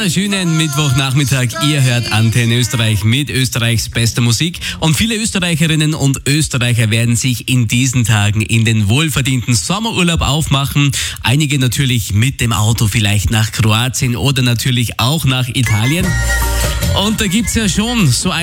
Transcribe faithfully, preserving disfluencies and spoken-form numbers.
wunderschönen Mittwochnachmittag. Ihr hört Antenne Österreich mit Österreichs bester Musik. Und viele Österreicherinnen und Österreicher werden sich in diesen Tagen in den wohlverdienten Sommerurlaub aufmachen. Einige natürlich mit dem Auto vielleicht nach Kroatien oder natürlich auch nach Italien. Und da gibt's ja schon so ein